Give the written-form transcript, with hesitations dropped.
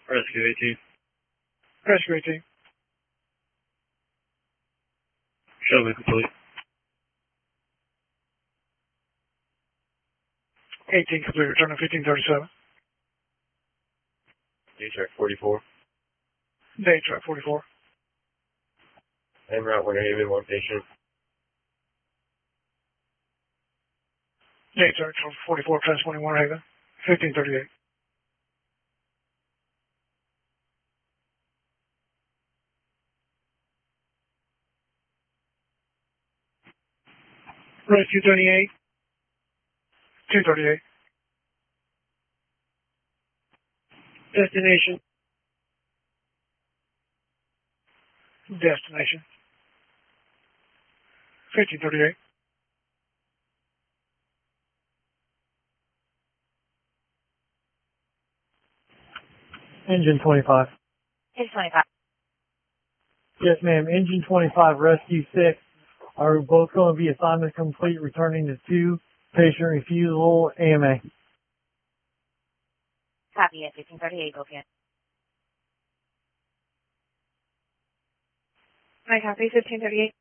Rescue 18. Rescue 18. Shuttle complete. 18 complete. Return to 1537. D-Track 44. Day track 44. En route, Winter Haven, one patient. Day track 44, transporting Winter Haven. 1538. Rescue 38. 238. Destination. Destination. 1538. Engine 25. Engine 25. Yes, ma'am. Engine 25, Rescue 6 are both going to be assignment complete, returning to 2, patient refusal, AMA. Copy at 1538, go again. I copy 1538.